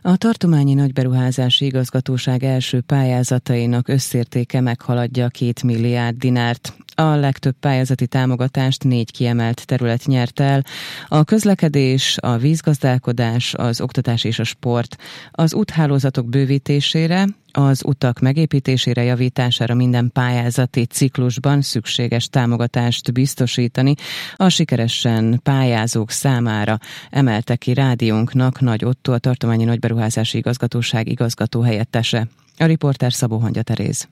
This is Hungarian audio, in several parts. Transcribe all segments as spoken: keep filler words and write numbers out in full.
A tartományi nagyberuházási igazgatóság első pályázatainak összértéke meghaladja két milliárd dinárt. A legtöbb pályázati támogatást négy kiemelt terület nyert el: a közlekedés, a vízgazdálkodás, az oktatás és a sport. Az úthálózatok bővítésére, az utak megépítésére, javítására minden pályázati ciklusban szükséges támogatást biztosítani a sikeresen pályázók számára, emelte ki rádiónknak Nagy Ottó, a tartományi nagyberuházási igazgatóság igazgató helyettese. A riporter Szabó Hangya Teréz.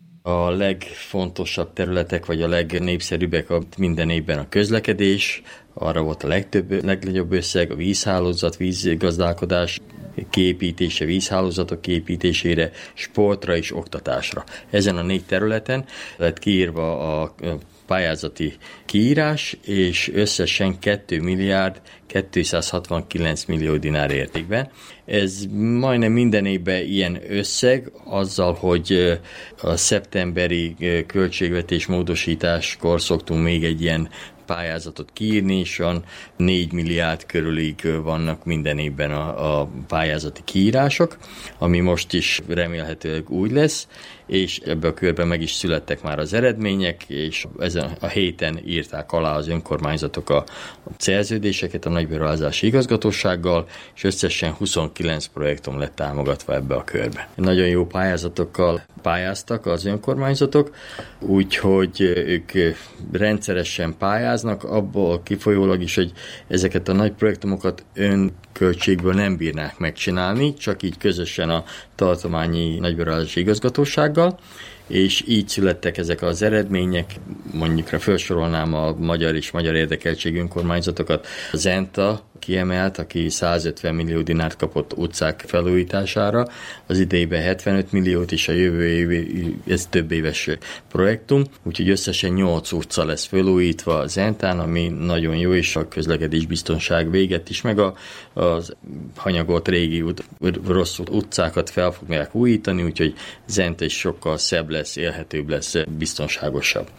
A legfontosabb területek, vagy a legnépszerűbbek a minden évben a közlekedés, arra volt a legtöbb, legnagyobb összeg, a vízhálózat, vízgazdálkodás kiépítése, vízhálózatok kiépítésére, sportra és oktatásra. Ezen a négy területen lett kiírva a pályázati kiírás, és összesen két milliárd kétszázhatvankilenc millió dinár értékben. Ez majdnem minden évben ilyen összeg, azzal, hogy a szeptemberi költségvetés módosításkor szoktunk még egy ilyen pályázatot kiírni, és van négy milliárd körülig vannak minden évben a, a pályázati kiírások, ami most is remélhetőleg úgy lesz, és ebben a körben meg is születtek már az eredmények, és ezen a héten írták alá az önkormányzatok a szerződéseket a nagyberuházási igazgatósággal, és összesen huszonkilenc projektum lett támogatva ebbe a körbe. Nagyon jó pályázatokkal pályáztak az önkormányzatok, úgyhogy ők rendszeresen pályáznak, abból kifolyólag is, hogy ezeket a nagy projektumokat önköltségből nem bírnák megcsinálni, csak így közösen a tartományi nagyberuházási igazgatósággal, és így születtek ezek az eredmények. Mondjuk felsorolnám a magyar és magyar érdekeltségű önkormányzatokat. A Zenta kiemelt, aki százötven millió dinárt kapott utcák felújítására, az idejében hetvenöt milliót, és a jövő év, ez több éves projektum, úgyhogy összesen nyolc utca lesz felújítva a Zentán, ami nagyon jó, és a közlekedés biztonság véget is, meg a, az hanyagolt régi út, rossz utcákat fel fogják újítani, úgyhogy Zenta is sokkal szebb lesz, élhetőbb lesz, biztonságosabb.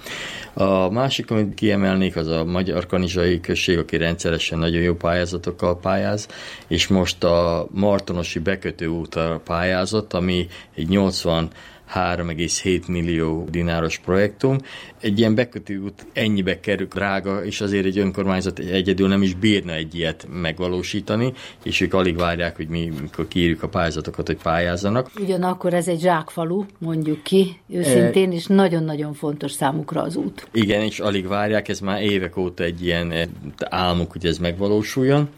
A másik, amit kiemelnék, az a Magyar-Kanizsai község, aki rendszeresen nagyon jó pályázatokkal pályáz, és most a Martonosi bekötő útra pályázott, ami egy nyolcvanhárom egész hét millió dináros projektum. Egy ilyen bekötő út ennyibe kerül, drága, és azért egy önkormányzat egyedül nem is bírna egy ilyet megvalósítani, és ők alig várják, hogy mi, mikor kiírjuk a pályázatokat, hogy pályázzanak. Ugyanakkor ez egy zsákfalu, mondjuk ki, őszintén, e... és nagyon-nagyon fontos számukra az út. Igen, és alig várják, ez már évek óta egy ilyen álmuk, hogy ez megvalósuljon.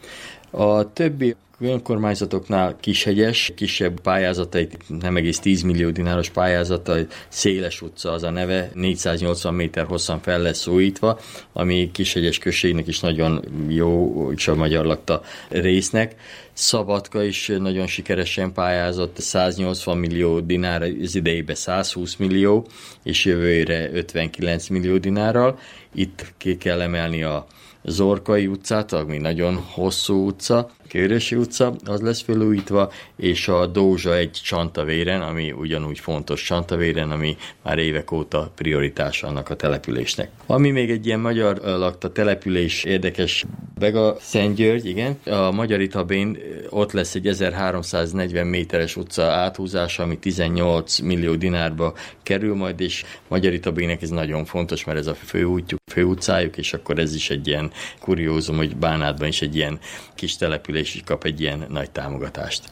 A többi önkormányzatoknál kishegyes, kisebb pályázatait, nem egész tíz millió dináros pályázata, Széles utca az a neve, négyszáznyolcvan méter hosszan fel lesz újítva, ami Kishegyes községnek is nagyon jó, és a magyar lakta résznek. Szabadka is nagyon sikeresen pályázott, száznyolcvan millió dinár, az idejében százhúsz millió, és jövőre ötvenkilenc millió dinárral. Itt ki kell emelni a Zorkai utcát, ami nagyon hosszú utca, Körösi utca, az lesz felújítva, és a Dózsa egy Csantavéren, ami ugyanúgy fontos Csantavéren, ami már évek óta prioritás annak a településnek. Ami még egy ilyen magyar lakta település érdekes, Bega Szentgyörgy, igen. A Magyaritabén ott lesz egy ezerháromszáznegyven méteres utca áthúzása, ami tizennyolc millió dinárba kerül majd, és Magyaritabének ez nagyon fontos, mert ez a főútjuk, főutcájuk, és akkor ez is egy ilyen kuriózum, hogy Bánátban is egy ilyen kis település is kap egy ilyen nagy támogatást.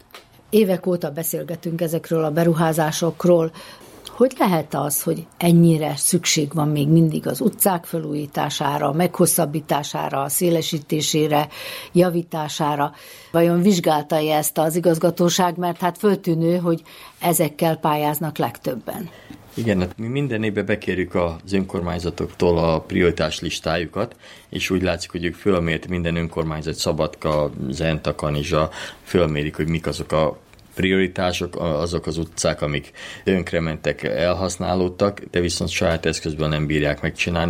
Évek óta beszélgetünk ezekről a beruházásokról. Hogy lehet az, hogy ennyire szükség van még mindig az utcák felújítására, meghosszabbítására, szélesítésére, javítására? Vajon vizsgálta-e ezt az igazgatóság, mert hát föltűnő, hogy ezekkel pályáznak legtöbben? Igen, hát mi minden évben bekérjük az önkormányzatoktól a prioritás listájukat, és úgy látszik, hogy ők fölmért minden önkormányzat, Szabadka, Zenta, Kanizsa, fölmérik, hogy mik azok a prioritások, azok az utcák, amik tönkrementek, elhasználódtak, de viszont saját eszközből nem bírják megcsinálni, vagy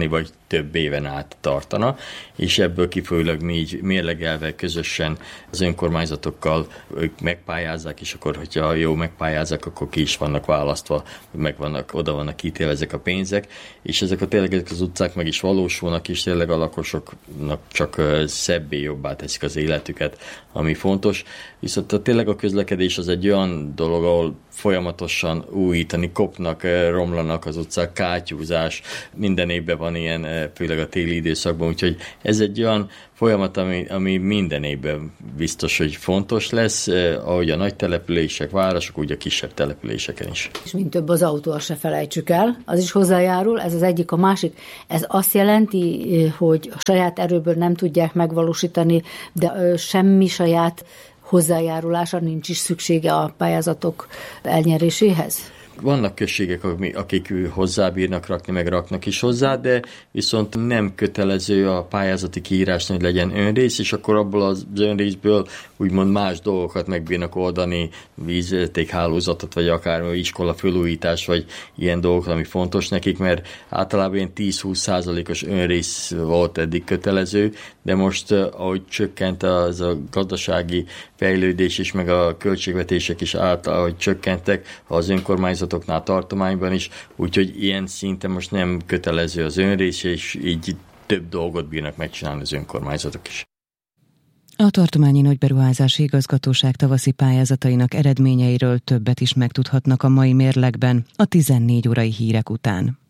több éven át tartana, és ebből kifolyólag mi így mérlegelve közösen az önkormányzatokkal ők megpályázzák, és akkor, hogyha jó megpályázzák, akkor ki is vannak választva, meg vannak, oda vannak ítélve ezek a pénzek, és ezek a tényleg ezek az utcák meg is valósulnak, és tényleg a lakosoknak csak szebbé, jobbá teszik az életüket, ami fontos. Viszont a, tényleg a közlekedés az egy olyan dolog, ahol folyamatosan újítani, kopnak, romlanak az utcák, kátyúzás, minden évben van ilyen, főleg a téli időszakban, úgyhogy ez egy olyan folyamat, ami, ami minden évben biztos, hogy fontos lesz, ahogy a nagy települések, városok, úgy a kisebb településeken is. És mint több az autó, azt se felejtsük el, az is hozzájárul, ez az egyik, a másik. Ez azt jelenti, hogy a saját erőből nem tudják megvalósítani, de semmi saját hozzájárulása nincs is szüksége a pályázatok elnyeréséhez? Vannak községek, akik hozzábírnak rakni, meg raknak is hozzá, de viszont nem kötelező a pályázati kiírásnak, hogy legyen önrész, és akkor abból az önrészből úgymond más dolgokat megbírnak oldani, vízvezetékhálózatot, vagy akár iskola felújítás, vagy ilyen dolgok, ami fontos nekik, mert általában ilyen tíz-húsz százalékos önrész volt eddig kötelező, de most, ahogy csökkent az a gazdasági fejlődés is, meg a költségvetések is által, ahogy csökkentek az önkormányzatoknál, tartományban is, úgyhogy ilyen szinten most nem kötelező az önrész, és így több dolgot bírnak megcsinálni az önkormányzatok is. A Tartományi Nagyberuházási Igazgatóság tavaszi pályázatainak eredményeiről többet is megtudhatnak a mai mérlegben, a tizennégy órai hírek után.